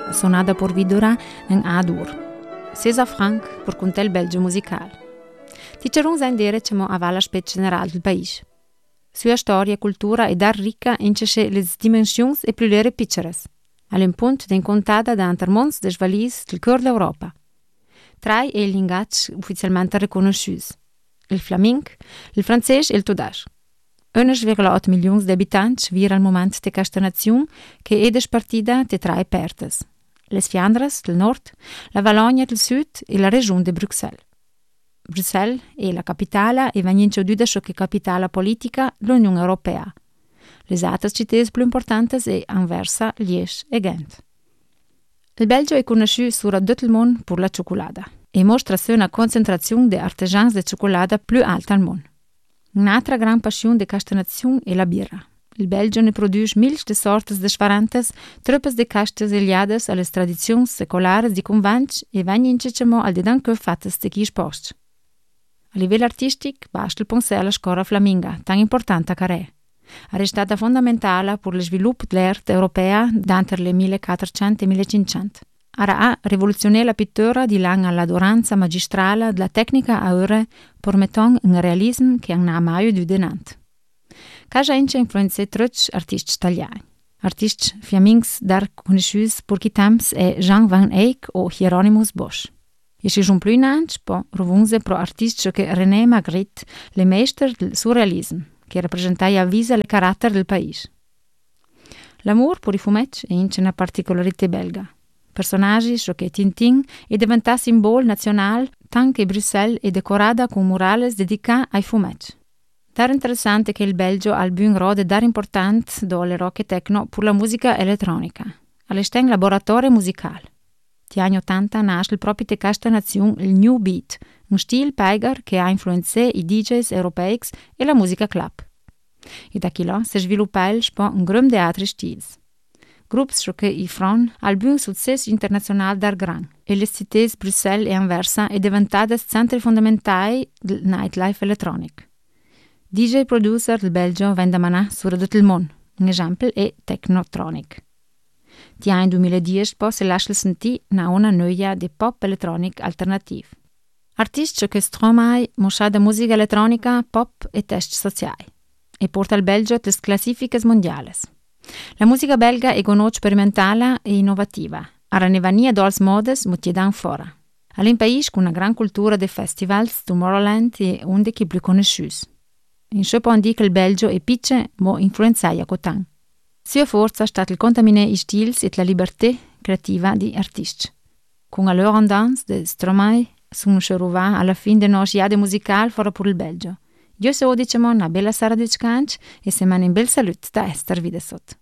sonada por vidura en A-dur. César Franck per contel Belgio musical. Ticerun sein dire che mo avala spet general del país. Sua storia, cultura e dar ricca incesce les dimensions e plulere picceres. All'impunt d'incontada da intermons de valis del cor d'Europa. Trai è il linguage ufficialmente riconoscius. Il flaming, il francès e il tudash. 1,8 milions di abitanti vir al moment de questa nazione che è dispartida de tre partes. Les Fiandres del nord, la Valogna del sud e la regione de Bruxelles. Bruxelles è la capitale e vegna introduta come capitale politica dell'Unione Europea. Le altre città più importanti sono Anversa, Liège e Ghent. Il Belgio è conosciuto su tutto il mondo per la cioccolata e mostra una concentrazione di artigiani di cioccolata più alta al mondo. Un'altra gran passione di questa nazione è la birra. Il Belgio ne produce mille sorti differenti, troppe di queste legate alle tradizioni secolari di conventi e vengono incicciamo al dedans fatte di chi sposti. A livello artistico, basta il pensare alla scuola flaminga, tan importante che è. È stata fondamentale per lo sviluppo dell'arte europea d'entre le 1400 e 1500. Ha rivoluzionato la pittura di lang all'adoranza magistrale della tecnica aure permettendo un realismo che non ha mai avuto denant. Casa ince influenze truc artisti italiani. Artisti fiammings dar conosciuti per chi temps è Jean Van Eyck o Hieronymus Bosch. E si sono più innanzi, poi rovunse pro artisti che René Magritte, le maestre del surrealismo, che rappresentava a visa il carattere del paese. L'amore per i fumetti è ince una particolarità belga. Personaggi che Tintin è diventato simbolo nazionale tanto che Bruxelles è decorata con murales dedicate ai fumetti. È interessante che il Belgio ha un rode dar importante dolle rock e techno per la musica elettronica. All'estern laboratorio musicale. Negli anni 80 nasce proprio di questa nazione il New Beat, un stile paigar che ha influenzato i DJs europei e la musica club. E da qui là si sviluppa un gran di altri stili. Gruppi che i Fron hanno un successo internazionale dar gran e le città Bruxelles e Anversa è diventata centri fondamentali del nightlife elettronico. DJ producer del Belgio vende manà su tutto il mondo. Un esempio è Technotronic. Ti anni 2010 poi si lascia sentire una noia di pop elettronic alternativ. Artisti che stromai mosciano musica elettronica, pop e test sociali. E porta il Belgio alle classifiche mondiali. La musica belga è conosciuta sperimentale e innovativa. A Renevania dolce modes mutiedan fora. È un paese con una gran cultura di festivals, Tomorrowland e onde che più conosciuti. In ciò può dire che il Belgio è piccolo, ma influenzato cotan. Sua forza è stata il contaminare i stili e la libertà creativa di artisti. Con la loro danza di Stromae sono arrivati alla fine del nostro anno musicale fuori per il Belgio. Io so diciamo una bella sera di scanch e se mani in bel saluto da Esther Videsot.